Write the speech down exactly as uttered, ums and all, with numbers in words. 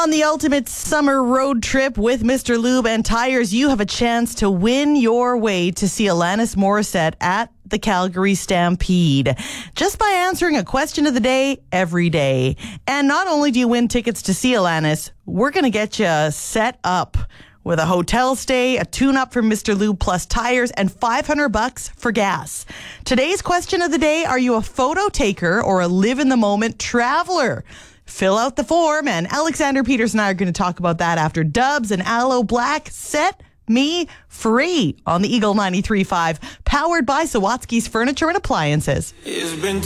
On the ultimate summer road trip with Mister Lube and Tires, you have a chance to win your way to see Alanis Morissette at the Calgary Stampede just by answering a question of the day every day. And not only do you win tickets to see Alanis, we're going to get you set up with a hotel stay, a tune-up from Mister Lube plus tires, and five hundred bucks for gas. Today's question of the day, are you a photo taker or a live-in-the-moment traveler? Fill out the form, and Alexander Peters and I are going to talk about that after Dubs and Aloe Black. Set me free on the Eagle ninety-three point five, powered by Sawatsky's Furniture and Appliances. It's been